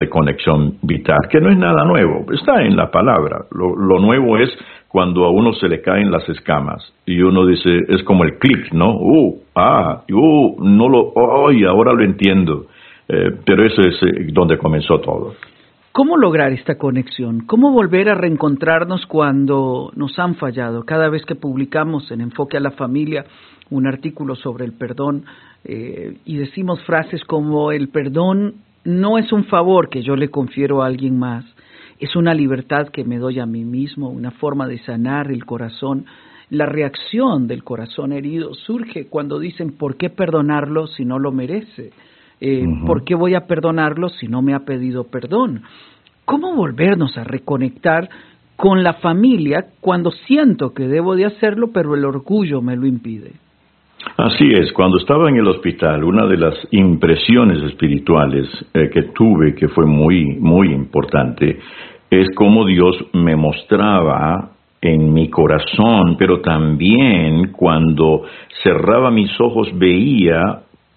de conexión vital, que no es nada nuevo, está en la palabra. Lo nuevo es cuando a uno se le caen las escamas y uno dice, es como el clic, ¿no? No lo, y ahora lo entiendo. Pero eso es donde comenzó todo. ¿Cómo lograr esta conexión? ¿Cómo volver a reencontrarnos cuando nos han fallado? Cada vez que publicamos en Enfoque a la Familia un artículo sobre el perdón y decimos frases como el perdón no es un favor que yo le confiero a alguien más, es una libertad que me doy a mí mismo, una forma de sanar el corazón. La reacción del corazón herido surge cuando dicen ¿por qué perdonarlo si no lo merece? ¿Por qué voy a perdonarlo si no me ha pedido perdón? ¿Cómo volvernos a reconectar con la familia cuando siento que debo de hacerlo, pero el orgullo me lo impide? Así es, cuando estaba en el hospital, una de las impresiones espirituales que tuve, que fue muy, muy importante, es cómo Dios me mostraba en mi corazón, pero también cuando cerraba mis ojos veía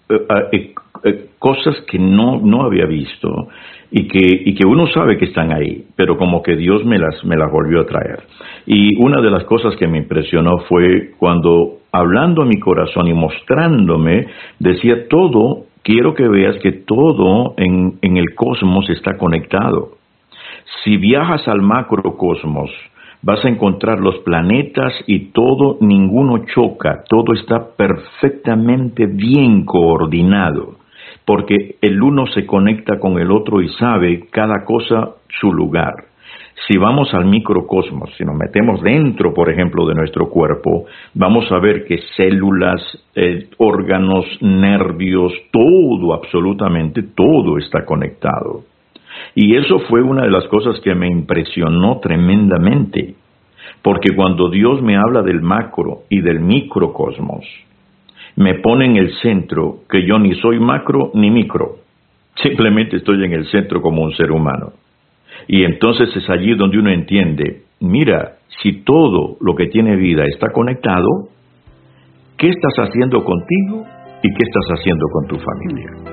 cosas que no había visto y que uno sabe que están ahí, pero como que Dios me las volvió a traer. Y una de las cosas que me impresionó fue cuando, hablando a mi corazón y mostrándome, decía todo, quiero que veas que todo en el cosmos está conectado. Si viajas al macrocosmos, vas a encontrar los planetas y todo, ninguno choca, todo está perfectamente bien coordinado, porque el uno se conecta con el otro y sabe cada cosa su lugar. Si vamos al microcosmos, si nos metemos dentro, por ejemplo, de nuestro cuerpo, vamos a ver que células, órganos, nervios, todo, absolutamente todo está conectado. Y eso fue una de las cosas que me impresionó tremendamente, porque cuando Dios me habla del macro y del microcosmos, me pone en el centro que yo ni soy macro ni micro, simplemente estoy en el centro como un ser humano. Y entonces es allí donde uno entiende, mira, si todo lo que tiene vida está conectado, ¿qué estás haciendo contigo y qué estás haciendo con tu familia?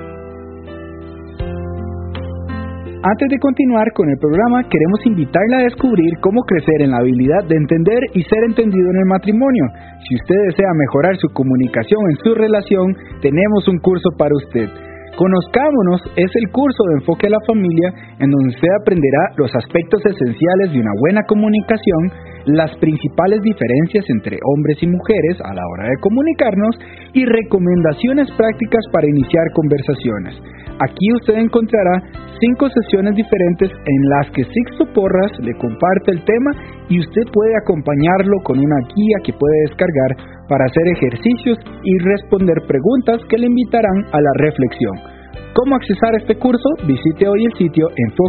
Antes de continuar con el programa, queremos invitarla a descubrir cómo crecer en la habilidad de entender y ser entendido en el matrimonio. Si usted desea mejorar su comunicación en su relación, tenemos un curso para usted. Conozcámonos es el curso de Enfoque a la Familia, en donde usted aprenderá los aspectos esenciales de una buena comunicación, las principales diferencias entre hombres y mujeres a la hora de comunicarnos y recomendaciones prácticas para iniciar conversaciones. Aquí usted encontrará 5 sesiones diferentes en las que Sixto Porras le comparte el tema y usted puede acompañarlo con una guía que puede descargar para hacer ejercicios y responder preguntas que le invitarán a la reflexión. ¿Cómo accesar este curso? Visite hoy el sitio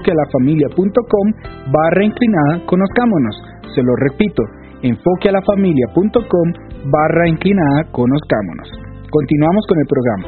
enfoquealafamilia.com/inclinada conozcámonos. Se lo repito, enfoquealafamilia.com/inclinada conozcámonos. Continuamos con el programa.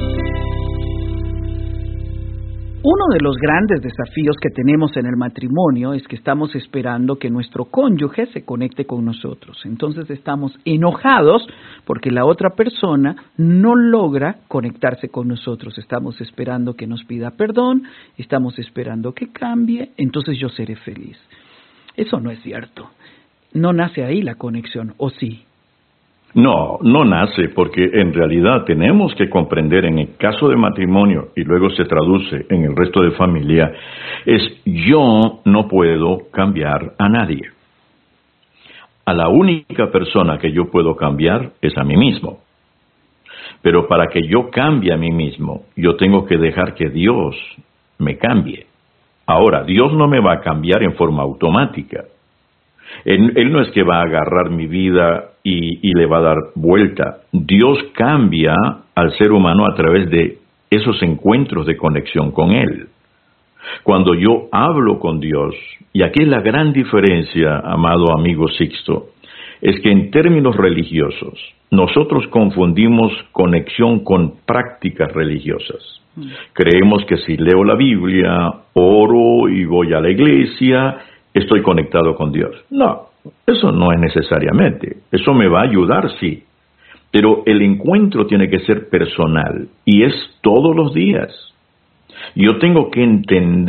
Uno de los grandes desafíos que tenemos en el matrimonio es que estamos esperando que nuestro cónyuge se conecte con nosotros. Entonces estamos enojados porque la otra persona no logra conectarse con nosotros. Estamos esperando que nos pida perdón, estamos esperando que cambie, entonces yo seré feliz. Eso no es cierto. No nace ahí la conexión, ¿o sí? No nace, porque en realidad tenemos que comprender en el caso de matrimonio, y luego se traduce en el resto de familia, es yo no puedo cambiar a nadie. A la única persona que yo puedo cambiar es a mí mismo. Pero para que yo cambie a mí mismo, yo tengo que dejar que Dios me cambie. Ahora, Dios no me va a cambiar en forma automática. Él no es que va a agarrar mi vida y le va a dar vuelta. Dios cambia al ser humano a través de esos encuentros de conexión con Él. Cuando yo hablo con Dios, y aquí es la gran diferencia, amado amigo Sixto, es que en términos religiosos, nosotros confundimos conexión con prácticas religiosas. Creemos que si leo la Biblia, oro y voy a la iglesia, estoy conectado con Dios. No, eso no es necesariamente. Eso me va a ayudar, sí. Pero el encuentro tiene que ser personal y es todos los días. Yo tengo que entender